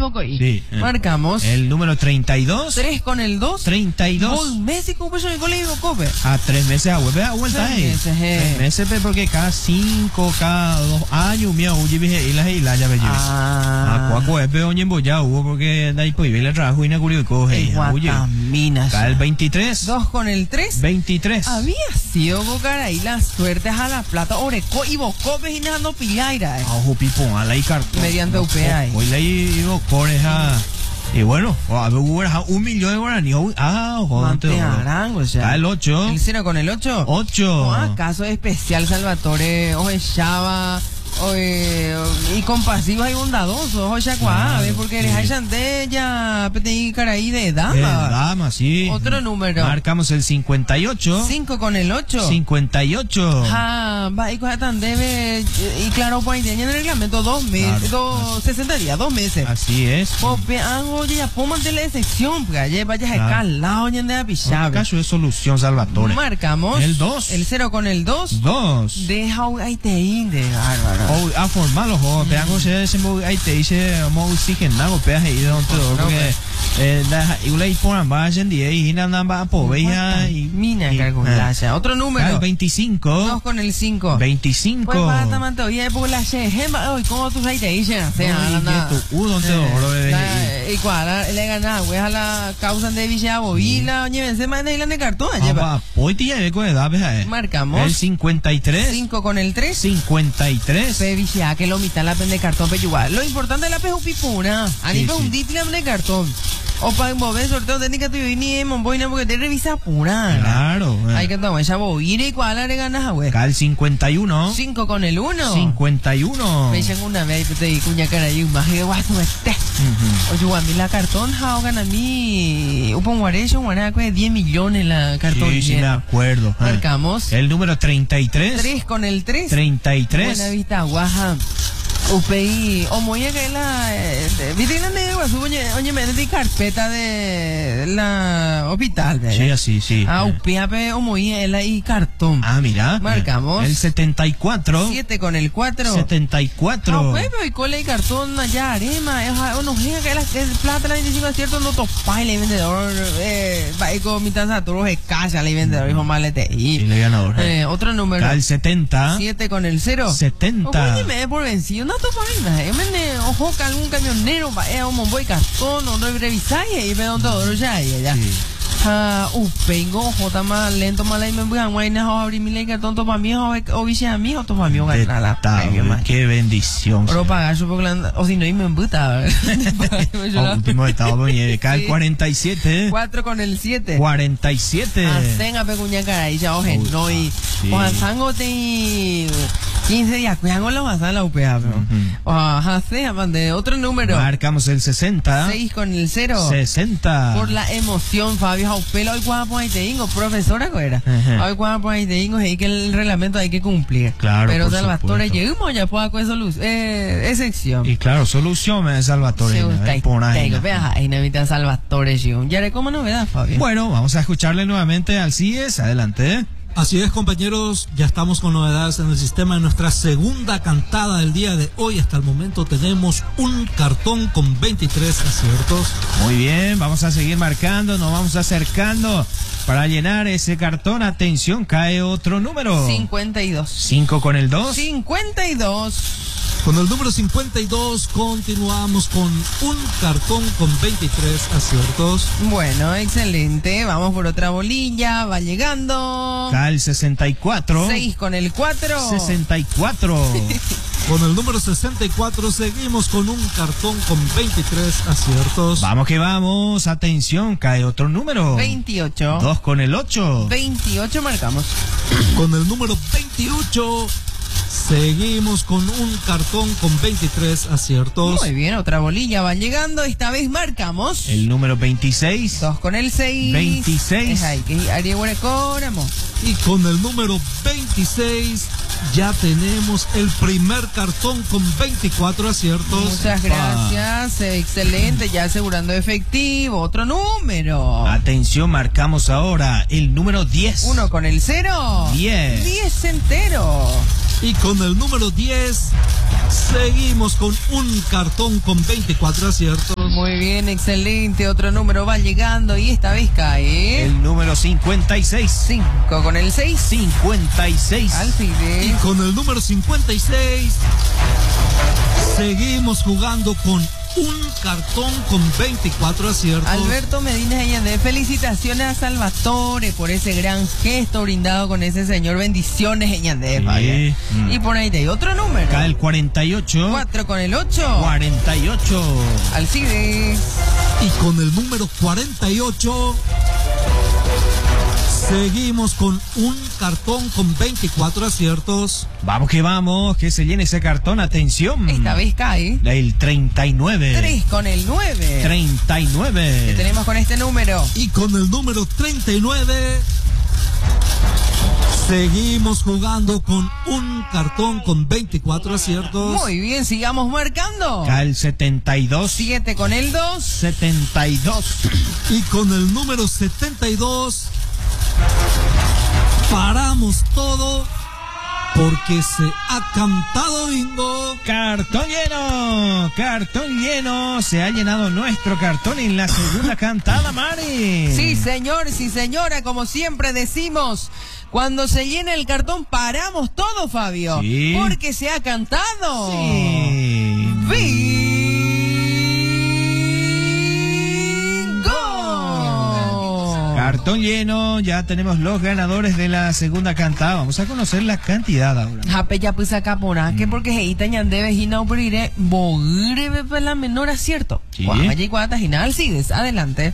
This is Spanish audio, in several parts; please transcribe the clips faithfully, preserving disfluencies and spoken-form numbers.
Bocoí. Sí. Marcamos. El número treinta y dos. tres con el dos. treinta y dos. Gol Messi con el colegio Cope. A tres meses a vuelve a vuelta Tres ahí. meses, eh. Tres meses, pe, porque cada cinco, cada dos años, mira, uy, vije, y la y la ya ve yo. Ah. A cuaco es peón en boya hubo porque da y pues ve la trabajo y na curio y coge. El Guataminas. Cada el veintitrés. dos con el tres. veintitrés. Había sido Bocaray la suerte a la plata. Oreco y Bocope y nada no pillaira. Eh. Ojo pipón, a la y cartón. Mediante U P A. Hoy la y coreja. Y bueno, a ver, un millón de guaraní. Ah, ojo, Mante arango, o sea. Cada el ocho. ¿El cero con el ocho? ocho. ¿O acaso especial Salvatore? O Chava. O, eh, y compasivos y bondadosos, o Chacuá, Claro, porque sí. les hayan de ya P Caraí de dama. Eh, dama, sí. Otro número. Marcamos el cincuenta y ocho. cinco con el ocho. cincuenta y ocho. Ah, va y cosa tan debe. Y claro, pues en el reglamento dos meses, Claro. dos, sesenta días, dos meses. Así es. Pope, oye, ya pongan de la excepción, pues ayer vayas a Claro. escalar, oye, de apichar. Caso de solución, Salvatore. Marcamos. El dos. El cero con el dos. Dos. Deja ahí te inde, bárbaro. O a formar los juegos, vean cómo se ese ahí te dice, vamos a oxigenar, o peas ahí donde todo, porque eh, y una y por ambas en día y nada más a poveja y mina cargulacha. Otro número. el veinticinco. Dos con el cinco. veinticinco. Pues para tamante hoy por la shejema, hoy como tú ahí te dicen, o sea, nada. U donde oro de Y cuál le gana, güey, a la causa de Villa Bovila, oye, vence más de la de cartón, lleva. Hoy te ya con edad, ves. Marcamos. El cincuenta y tres. cinco con el tres. cincuenta y tres. Pe Villa que lo mitad la pende cartón pe igual. Lo importante es la peju pipuna. Ani Sí, pe un sí. dit la pende cartón. O para mover sorteo técnica tu ni en boina porque te revisa pura. Claro. Hay que tomar esa bobina y cuál le ganas, güey. Cal cincuenta y uno. cinco con el uno. cincuenta y uno. Me dicen una vez te di cuña cara y un más que guay no esté. Oye, guay, la cartón ja gana mi un guarecho guana que diez millones la cartón. Sí, sí, me acuerdo. Marcamos. El número treinta y tres. tres con el tres. treinta y tres. Buena vista, guaja. U P I, o moya que la, viste la negua, su oye, oye, me di carpeta de la hospital, ¿verdad? Sí, así, sí. Ah, U P I, o moya, la y cartón. Ah, mira. Marcamos. El setenta y cuatro. siete con el cuatro. setenta y cuatro. No, pues, pero y cola y cartón allá, arema, es uno llega que la que plata la veinticinco es cierto, no topa el vendedor, eh, va y con mitad de todos escasa el vendedor, hijo malete. Y Y, le ganador. eh, otro número. El setenta. siete con el cero. setenta. Oye, me por vencido, no topa nada. Yo me ojo que algún camionero va a un boy cartón, no revisar y ve donde todo ya y allá. Ah, uh, vengo, jota más lento, más la y me voy a guayna o abrir mi ley cartón, topa mí o vice a mí o topa mí o ganar la premio más. Qué bendición. Pero pagar su porque o si no, y me embuta. Último estado, Cal cuarenta y siete. cuatro con el siete. cuarenta y siete. Hacen a pecuña cara y ya oje, no y. O sango te quince días, cuidado la vas a la U P A, pero. O hacen de otro número. Marcamos el sesenta. seis con el cero. sesenta. Por la emoción, Fabio Jaupelo, hoy cuando ahí te digo, profesora que era. Hoy cuando ahí te digo, es que el reglamento hay que cumplir. Claro. Pero Salvatore, llegamos ya puedo con solución, eh, excepción. Y claro, solución es Salvatore. Ahí necesita Salvatore, ya haré como novedad, Fabio. Bueno, vamos a escucharle nuevamente al C I E S. Adelante. Así es, compañeros, ya estamos con novedades en el sistema. En nuestra segunda cantada del día de hoy, hasta el momento tenemos un cartón con veintitrés aciertos. Muy bien, vamos a seguir marcando, nos vamos acercando para llenar ese cartón. Atención, cae otro número. cincuenta y dos. cinco con el dos. cincuenta y dos. Con el número cincuenta y dos continuamos con un cartón con veintitrés aciertos. Bueno, excelente. Vamos por otra bolilla. Va llegando. Cal sesenta y cuatro. seis con el cuatro. sesenta y cuatro. Con el número sesenta y cuatro seguimos con un cartón con veintitrés aciertos. Vamos que vamos. Atención, cae otro número. veintiocho. dos con el ocho. veintiocho marcamos. Con el número veintiocho seguimos con un cartón con veintitrés aciertos. Muy bien, otra bolilla va llegando. Esta vez marcamos. El número veintiséis. dos con el seis. veintiséis. Ay, que haría buena coramo. Y con el número veintiséis ya tenemos el primer cartón con veinticuatro aciertos. Muchas gracias, eh, excelente, ya asegurando efectivo. Otro número. Atención, marcamos ahora el número diez. Uno con el cero. diez. diez entero. Y con el número diez seguimos con un cartón con veinticuatro aciertos. Muy bien, excelente. Otro número va llegando y esta vez cae. El número cincuenta y seis. cinco con el seis. cincuenta y seis. Alcides. Y con el número cincuenta y seis seguimos jugando con un cartón con veinticuatro aciertos. Alberto Medina Ñandé, felicitaciones a Salvatore por ese gran gesto brindado con ese señor. Bendiciones, Ñandé. Sí. Mm. Y por ahí te hay otro número. Acá el cuarenta y ocho. cuatro con el ocho. cuarenta y ocho. Alcides. Y con el número cuarenta y ocho seguimos con un cartón con veinticuatro aciertos. Vamos que vamos, que se llene ese cartón. Atención. Esta vez cae. El treinta y nueve. tres con el nueve. treinta y nueve. ¿Qué tenemos con este número? Y con el número treinta y nueve seguimos jugando con un cartón con veinticuatro aciertos. Muy bien, sigamos marcando. Acá el setenta y dos. siete con el dos. setenta y dos. Y con el número setenta y dos paramos todo porque se ha cantado bingo. Cartón lleno, cartón lleno. Se ha llenado nuestro cartón en la segunda cantada, Mari. Sí, señor, sí, señora, como siempre decimos, cuando se llena el cartón paramos todo, Fabio. Sí. Porque se ha cantado. Sí. ¡Bingo! Cartón lleno, ya tenemos los ganadores de la segunda cantada. Vamos a conocer la cantidad ahora. Jape ya pues acá por que porque heita ñande vejina operire bogre la menor acierto. Sí. Allí cuata ginal sigues, adelante.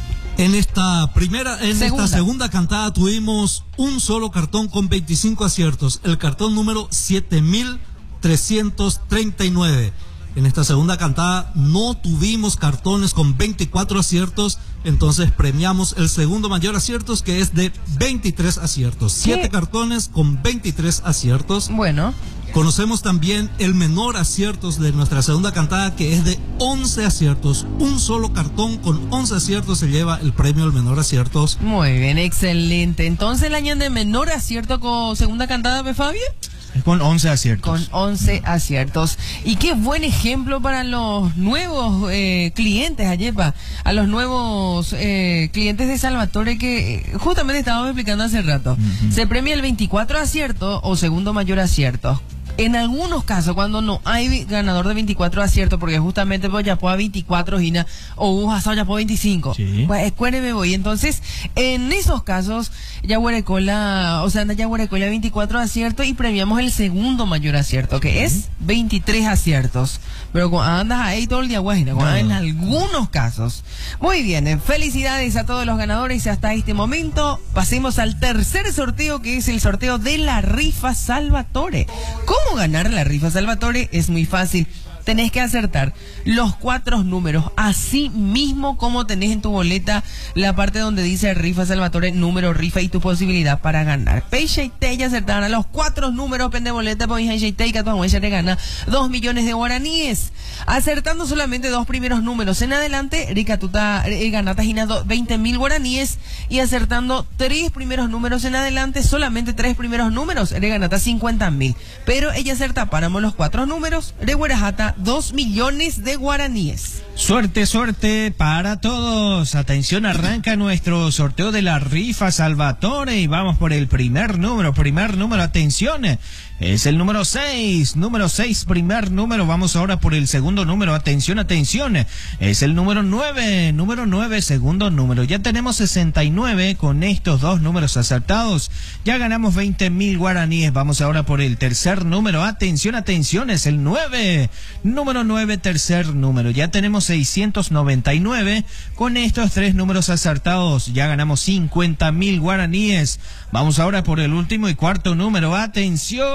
En esta primera, en Segunda. esta segunda cantada tuvimos un solo cartón con veinticinco aciertos, el cartón número siete mil trescientos treinta y nueve. En esta segunda cantada no tuvimos cartones con veinticuatro aciertos, entonces premiamos el segundo mayor aciertos, que es de veintitrés aciertos. Siete cartones con veintitrés aciertos. Bueno. Conocemos también el menor aciertos de nuestra segunda cantada, que es de once aciertos. Un solo cartón con once aciertos se lleva el premio al menor aciertos. Muy bien, excelente. Entonces la ñande menor acierto con segunda cantada, ¿ve, Fabio? Con once aciertos. Con once aciertos. Y qué buen ejemplo para los nuevos eh, clientes, Ayepa. A los nuevos eh, clientes de Salvatore que eh, justamente estábamos explicando hace rato. Uh-huh. Se premia el veinticuatro acierto o segundo mayor acierto. En algunos casos, cuando no hay ganador de veinticuatro aciertos, porque justamente pues ya puedo veinticuatro gina, o un asado ya puedo veinticinco. Sí. Pues escuéreme voy. Entonces, en esos casos, ya huerecola, o sea, anda ya huerecola veinticuatro aciertos y premiamos el segundo mayor acierto, que sí. es veintitrés aciertos. Pero cuando andas ahí todo el día, guajina, no. En algunos casos. Muy bien, eh, felicidades a todos los ganadores hasta este momento. Pasemos al tercer sorteo, que es el sorteo de la rifa Salvatore. ¿Cómo ¿Cómo ganar la rifa Salvatore? Es muy fácil. Tenés que acertar los cuatro números, así mismo como tenés en tu boleta la parte donde dice rifa Salvatore, número rifa y tu posibilidad para ganar. Peixe y Tella acertaron a los cuatro números, pende boleta, pues y Teika, tu abuela te gana dos millones de guaraníes. Acertando solamente dos primeros números en adelante, Rica tuta eh, ganata gina veinte mil guaraníes, y acertando tres primeros números en adelante, solamente tres primeros números, re ganata cincuenta mil. Pero ella acerta, paramos los cuatro números, re guarajata dos millones de guaraníes. Suerte, suerte para todos. Atención, arranca nuestro sorteo de la rifa Salvatore y vamos por el primer número. Primer número, atención, es el número seis. Número seis, primer número. Vamos ahora por el segundo número. Atención, atención, es el número nueve. Número nueve, segundo número. Ya tenemos sesenta y nueve con estos dos números acertados. Ya ganamos veinte mil guaraníes. Vamos ahora por el tercer número. Atención, atención, es el nueve. Número nueve, tercer número. Ya tenemos seiscientos noventa y nueve. Con estos tres números acertados ya ganamos cincuenta mil guaraníes. Vamos ahora por el último y cuarto número. Atención,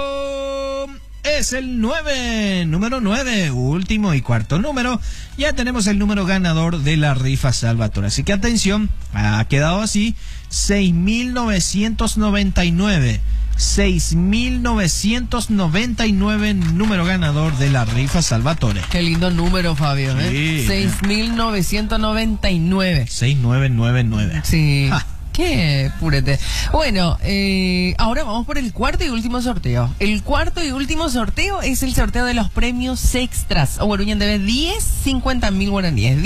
es el nueve. Número nueve, último y cuarto número. Ya tenemos el número ganador de la rifa Salvatore. Así que atención, ha quedado así seis mil novecientos noventa y nueve. seis mil novecientos noventa y nueve, número ganador de la rifa Salvatore. Qué lindo número, Fabio, ¿eh? Sí. seis mil novecientos noventa y nueve. seis mil novecientos noventa y nueve. Sí. Ja. Qué purete. Bueno, eh, ahora vamos por el cuarto y último sorteo. El cuarto y último sorteo es el sorteo de los premios extras. O Guaruñan debe diez, cincuenta mil guaraníes.